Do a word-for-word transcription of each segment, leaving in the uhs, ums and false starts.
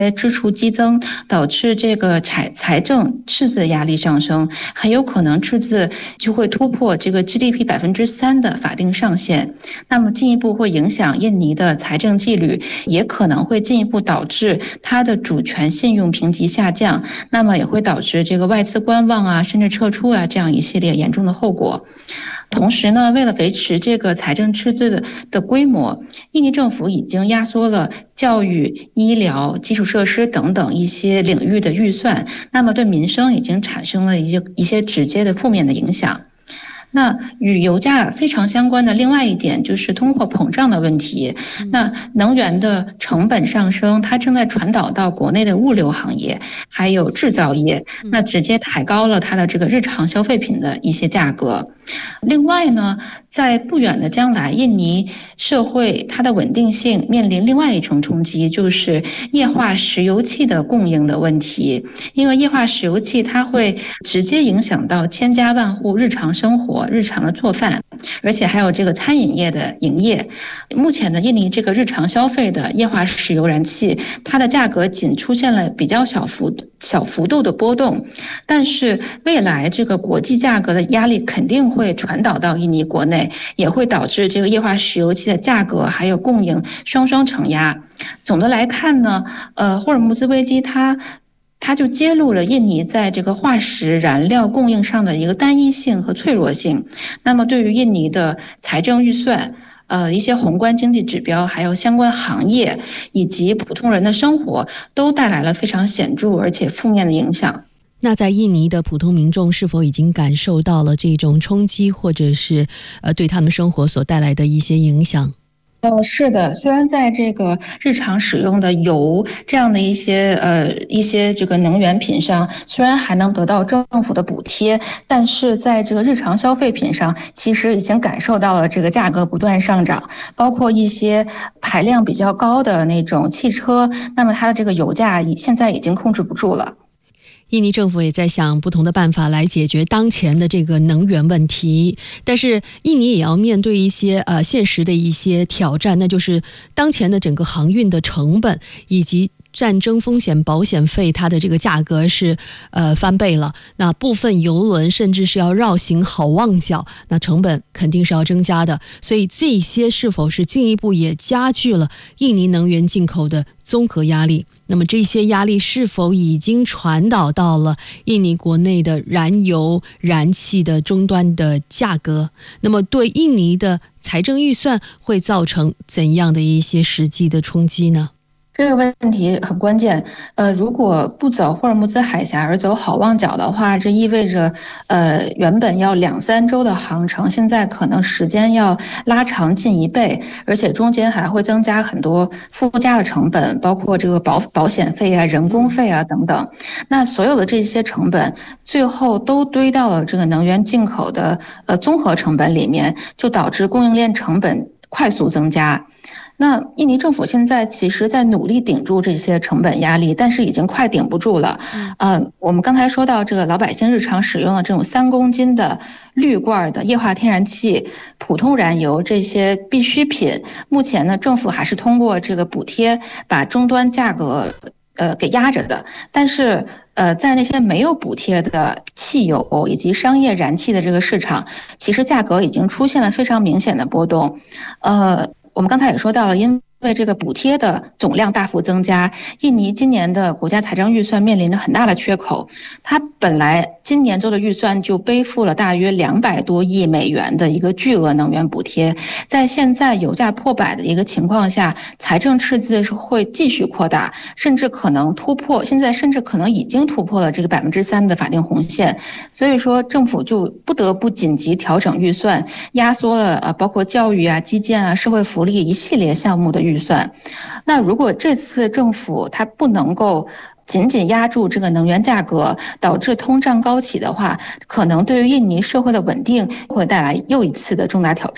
支出激增，导致这个财财政赤字压力上升，很有可能赤字就会突破这个 G D P 百分之三的法定上限，那么进一步会影响印尼的财政纪律，也可能会进一步导致它的主权信用评级下降，那么也会导致这个外资观望啊，甚至撤出啊这样一系列严重的后果。同时呢，为了维持这个财政赤字 的, 的规模，印尼政府已经压缩了教育、医疗、基础设施等等一些领域的预算，那么对民生已经产生了一些一些直接的负面的影响。那与油价非常相关的另外一点就是通货膨胀的问题。那能源的成本上升，它正在传导到国内的物流行业，还有制造业，那直接抬高了它的这个日常消费品的一些价格。另外呢，在不远的将来，印尼社会它的稳定性面临另外一重冲击，就是液化石油气的供应的问题。因为液化石油气它会直接影响到千家万户日常生活、日常的做饭，而且还有这个餐饮业的营业。目前呢，印尼这个日常消费的液化石油燃气，它的价格仅出现了比较小幅小幅度的波动，但是未来这个国际价格的压力肯定会传导到印尼国内，也会导致这个液化石油气的价格还有供应双双承压。总的来看呢，呃，霍尔木兹危机它它就揭露了印尼在这个化石燃料供应上的一个单一性和脆弱性。那么对于印尼的财政预算、呃一些宏观经济指标，还有相关行业以及普通人的生活，都带来了非常显著而且负面的影响。 那在印尼的普通民众是否已经感受到了这种冲击，或者是呃对他们生活所带来的一些影响？ 呃，是的，虽然在这个日常使用的油这样的一些呃一些这个能源品上，虽然还能得到政府的补贴，但是在这个日常消费品上，其实已经感受到了这个价格不断上涨，包括一些排量比较高的那种汽车，那么它的这个油价现在已经控制不住了。 印尼政府也在想不同的办法来解决当前的这个能源问题，但是印尼也要面对一些呃现实的一些挑战，那就是当前的整个航运的成本以及战争风险保险费，它的这个价格是呃翻倍了。那部分邮轮甚至是要绕行好望角，那成本肯定是要增加的。所以这些是否是进一步也加剧了印尼能源进口的综合压力？那么这些压力是否已经传导到了印尼国内的燃油、燃气的终端的价格？那么对印尼的财政预算会造成怎样的一些实际的冲击呢？ 这个问题很关键，呃，如果不走霍尔木兹海峡而走好望角的话，这意味着，呃，原本要两三周的航程，现在可能时间要拉长近一倍，而且中间还会增加很多附加的成本，包括这个保保险费啊、人工费啊等等。那所有的这些成本，最后都堆到了这个能源进口的呃综合成本里面，就导致供应链成本快速增加。那印尼政府现在其实在努力顶住这些成本压力，但是已经快顶不住了。呃，我们刚才说到这个老百姓日常使用的这种三公斤的滤罐的液化天然气、普通燃油这些必需品，目前呢，政府还是通过这个补贴把终端价格呃给压着的。但是呃，在那些没有补贴的汽油以及商业燃气的这个市场，其实价格已经出现了非常明显的波动。呃。我们刚才也说到了，因为这个补贴的总量大幅增加，印尼今年的国家财政预算面临着很大的缺口。它本来今年做的预算就背负了大约两百多亿美元的一个巨额能源补贴，在现在油价破百的一个情况下，财政赤字是会继续扩大，甚至可能突破，现在甚至可能已经突破了这个百分之三的法定红线。所以说，政府就不得不紧急调整预算，压缩了呃包括教育啊、基建啊、社会福利一系列项目的预算。那如果这次政府它不能够紧紧压住这个能源价格，导致通胀高企的话，可能对于印尼社会的稳定会带来又一次的重大挑战。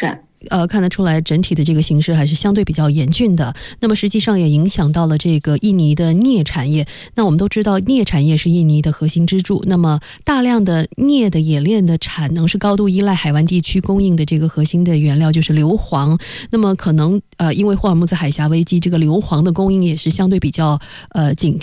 呃看得出来整体的这个形势还是相对比较严峻的。那么实际上也影响到了这个印尼的镍产业。那我们都知道镍产业是印尼的核心支柱，那么大量的镍的冶炼的产能是高度依赖海湾地区供应的这个核心的原料就是硫磺。那么可能呃因为霍尔木兹海峡危机，这个硫磺的供应也是相对比较呃紧